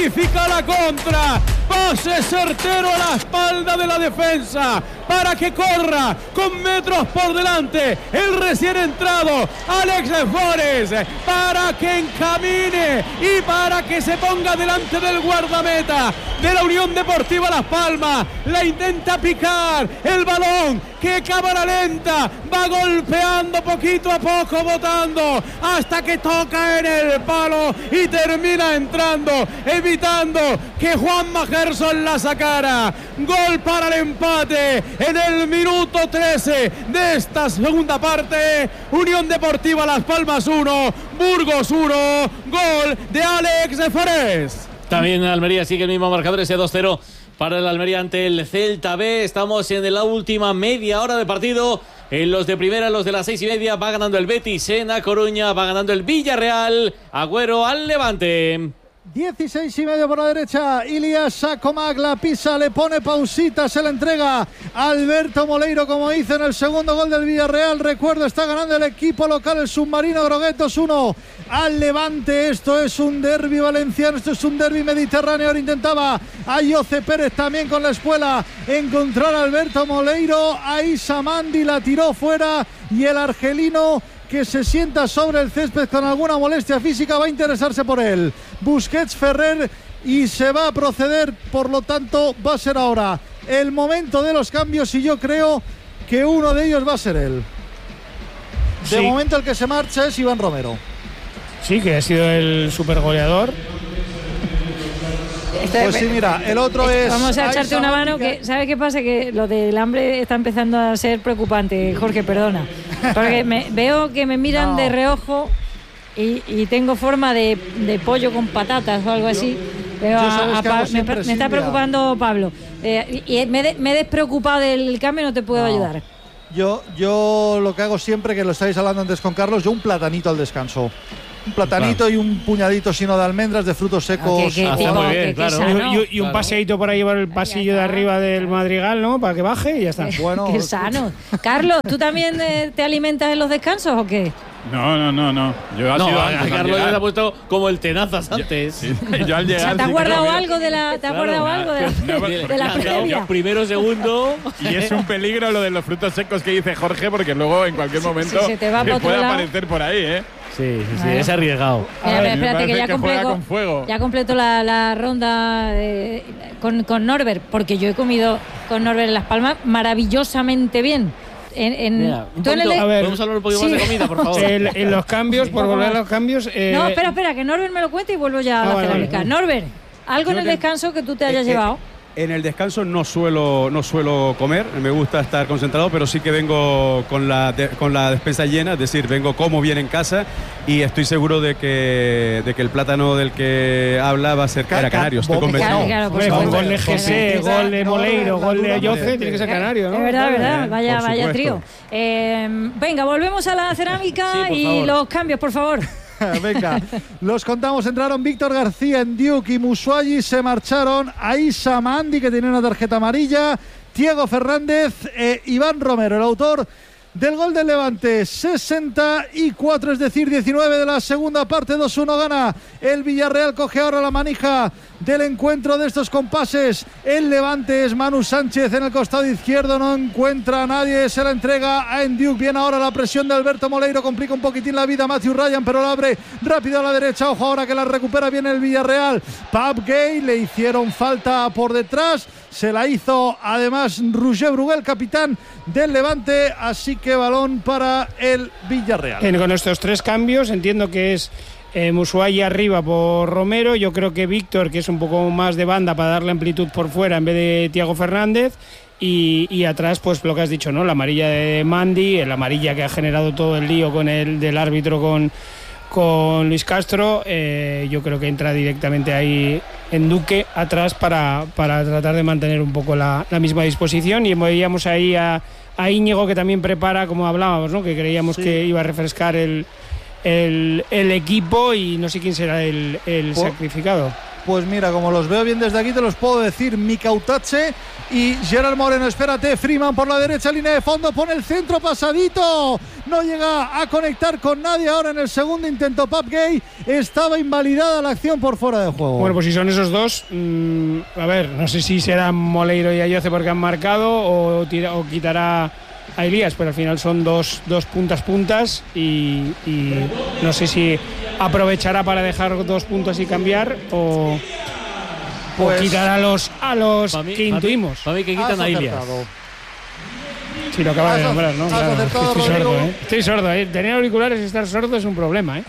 verifica la contra, pase certero a la espalda de la defensa, para que corra con metros por delante el recién entrado Alex Forés, para que encamine y para que se ponga delante del guardameta de la Unión Deportiva Las Palmas. La intenta picar, el balón que cámara lenta va golpeando poquito a poco, botando hasta que toca en el palo y termina entrando, evitando que Juanma Gerson la sacara. Gol para el empate en el minuto 13 de esta segunda parte. Unión Deportiva Las Palmas 1, Burgos 1, gol de Alex Forés. También Almería sigue el mismo marcador, ese 2-0 para el Almería ante el Celta B. Estamos en la última media hora de partido. En los de primera, los de las 6:30, va ganando el Betis en A Coruña, va ganando el Villarreal. Agüero al Levante. 16:30 por la derecha, Ilias Sacomac la pisa, le pone pausita, se la entrega a Alberto Moleiro, como hizo en el segundo gol del Villarreal. Recuerdo, está ganando el equipo local, el Submarino Groguetos 1 al Levante. Esto es un derbi valenciano, esto es un derbi mediterráneo. Ahora intentaba a Jose Pérez también con la espuela encontrar a Alberto Moleiro, a Issa Mandi la tiró fuera y el argelino, que se sienta sobre el césped con alguna molestia física, va a interesarse por él. Busquets, Ferrer, y se va a proceder, por lo tanto va a ser ahora el momento de los cambios y yo creo que uno de ellos va a ser él. De momento el que se marcha es Iván Romero. Sí, que ha sido el supergoleador. Pues sí, mira, el otro es... Vamos a echarte una mano, que ¿sabes qué pasa? Que lo del hambre está empezando a ser preocupante, Jorge, perdona. Porque veo que me miran de reojo y tengo forma de pollo con patatas o algo así. Pero me está preocupando Pablo. Y me he despreocupado del cambio y no te puedo ayudar. Yo lo que hago siempre, que lo estáis hablando antes con Carlos, yo un platanito al descanso. Un platanito y un puñadito sino de almendras, de frutos secos. Muy bien, claro. Y un paseíto por ahí por el pasillo de arriba del Madrigal, ¿no? Para que baje y ya está. Bueno, qué sano. Carlos, ¿tú también te alimentas en los descansos o qué? No. Yo ha sido antes, Carlos se ha puesto como el tenazas antes. Yo al llegar, ¿te has guardado algo de la previa? Primero, segundo. Y es un peligro lo de los frutos secos que dice Jorge, porque luego en cualquier momento se te va puede otro lado. aparecer por ahí, ¿eh? Sí, es arriesgado. Mira, espérate, que ya completo la ronda con Norbert, porque yo he comido con Norbert en Las Palmas maravillosamente bien. ¿Podemos hablar un poquito más de comida, por favor? En los cambios, por volver a los cambios... No, espera, que Norbert me lo cuente y vuelvo ya a la cerámica. Vale. Norbert, ¿algo en el descanso que tú te hayas llevado? En el descanso no suelo comer, me gusta estar concentrado, pero sí que vengo con la despensa llena, es decir, vengo como bien en casa y estoy seguro de que el plátano del que habla va a ser canario, estoy convencido. Claro, con gol de José, gol de Moleiro, gol de Ayoce, tiene que ser canario, ¿no? Es verdad, vaya trío. Venga, volvemos a la cerámica y los cambios, por favor. Venga, los contamos. Entraron Víctor García, Ndiuk y Musuayi. Se marcharon Issa Mandi, que tenía una tarjeta amarilla, Diego Fernández, Iván Romero, el autor del gol del Levante. 64, es decir, 19 de la segunda parte. 2-1 gana el Villarreal. Coge ahora la manija del encuentro de estos compases. El Levante es Manu Sánchez en el costado izquierdo, no encuentra a nadie, se la entrega a Ndiuk. Viene ahora la presión de Alberto Moleiro, complica un poquitín la vida Matthew Ryan, pero la abre rápido a la derecha. Ojo ahora que la recupera bien el Villarreal. Pab Gay, le hicieron falta por detrás, se la hizo además Roger Bruguel, capitán del Levante, así que balón para el Villarreal. Con estos tres cambios entiendo que es Musuayi arriba por Romero. Yo creo que Víctor, que es un poco más de banda para darle amplitud por fuera en vez de Thiago Fernández, y atrás pues lo que has dicho, ¿no? La amarilla de Mandi, la amarilla que ha generado todo el lío con el del árbitro con Luis Castro. Yo creo que entra directamente ahí en Duque atrás para tratar de mantener un poco la misma disposición, y veíamos ahí a Íñigo, que también prepara, como hablábamos, ¿no? Que creíamos que iba a refrescar el equipo, y no sé quién será el sacrificado. Pues mira, como los veo bien desde aquí, te los puedo decir: Mika Utache y Gerard Moreno. Espérate, Freeman por la derecha, línea de fondo, pone el centro pasadito no llega a conectar con nadie. Ahora en el segundo intento Pape Gueye estaba invalidada la acción por fuera de juego. Bueno, pues si son esos dos, a ver, no sé si serán Moleiro y Ayoce porque han marcado o quitará a Elías, pero al final son dos puntas y no sé si aprovechará para dejar 2 puntos y cambiar o quitar a los que intuimos. Para mí que quitan a Elías. Si lo acabas de nombrar, ¿no? Claro, acertado, estoy sordo, Rodrigo. Estoy sordo, Tener auriculares y estar sordo es un problema,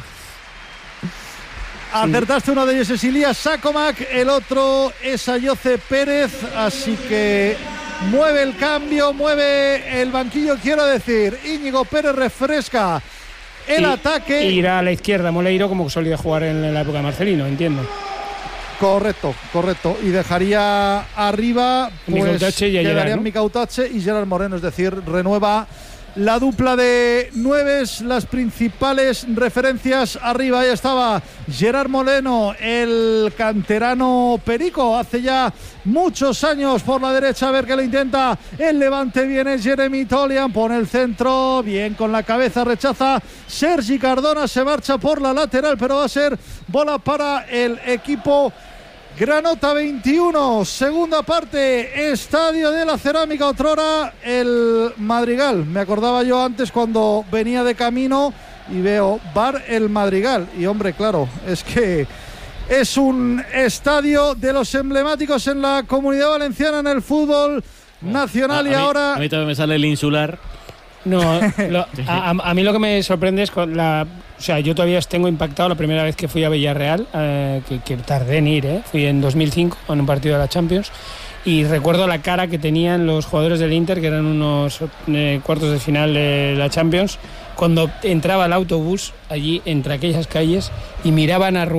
Acertaste, uno de ellos es Ilías Sakomak, el otro es Ayoce Pérez, así que mueve el cambio, mueve el banquillo, quiero decir. Íñigo Pérez refresca el ataque. Irá a la izquierda Moleiro como solía jugar en la época de Marcelino, entiendo. Correcto. Y dejaría arriba, pues quedarían Mikau Tache y Gerard Moreno, es decir, renueva la dupla de nueves, las principales referencias arriba. Ahí estaba Gerard Moreno, el canterano perico, hace ya muchos años por la derecha, a ver que lo intenta el Levante. Viene Jeremy Tolian, pone el centro, bien con la cabeza, rechaza Sergi Cardona, se marcha por la lateral, pero va a ser bola para el equipo Granota. 21, segunda parte, Estadio de la Cerámica, otrora el Madrigal. Me acordaba yo antes cuando venía de camino y veo Bar El Madrigal. Y hombre, claro, es que es un estadio de los emblemáticos en la Comunidad Valenciana, en el fútbol nacional. Y ahora... A mí también me sale el Insular. No, a mí lo que me sorprende es con o sea, yo todavía tengo impactado la primera vez que fui a Villarreal, que tardé en ir, fui en 2005 en un partido de la Champions, y recuerdo la cara que tenían los jugadores del Inter, que eran unos cuartos de final de la Champions, cuando entraba el autobús allí entre aquellas calles y miraban a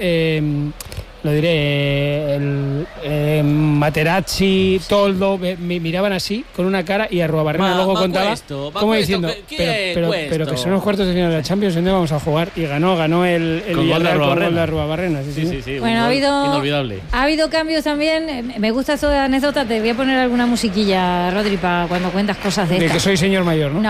Materazzi, Toldo, me miraban así con una cara, y Arruabarrena luego contaba como diciendo, pero que son los cuartos de final de la Champions, ¿dónde vamos a jugar? Y ganó el Villarreal con gol de Arruabarrena. Sí, bueno, inolvidable. Ha habido cambios también. Me gusta esto de anécdota. Te voy a poner alguna musiquilla, Rodri, para cuando cuentas cosas de que estas. soy señor mayor, ¿no?